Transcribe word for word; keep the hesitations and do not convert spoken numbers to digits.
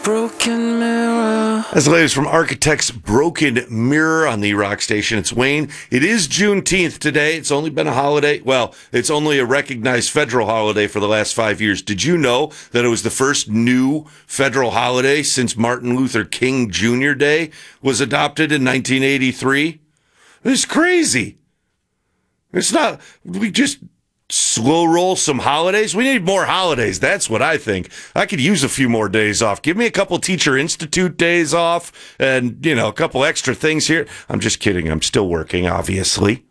Broken mirror. That's the latest from Architects Broken Mirror on the rock station. It's Wayne. It is Juneteenth today. It's only been a holiday. Well, it's only a recognized federal holiday for the last five years. Did you know that it was the first new federal holiday since Martin Luther King Junior Day was adopted in nineteen eighty-three? It's crazy. It's not, we just slow roll some holidays. We need more holidays. That's what I think. I could use a few more days off. Give me a couple Teacher Institute days off and, you know, a couple extra things here. I'm just kidding. I'm still working, obviously.